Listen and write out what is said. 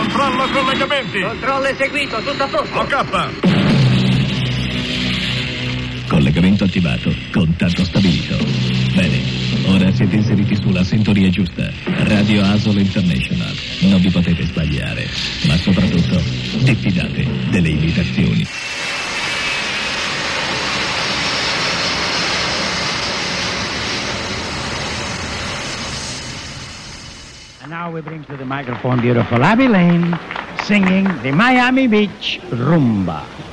Controllo collegamenti. Controllo eseguito, tutto a posto. OK. Collegamento attivato, contatto stabilito. Bene, ora siete inseriti sulla sintonia giusta. Radio Asolo International. Non vi potete sbagliare, ma soprattutto diffidate delle imitazioni. And now we bring to the microphone beautiful Abby Lane singing the Miami Beach Rumba.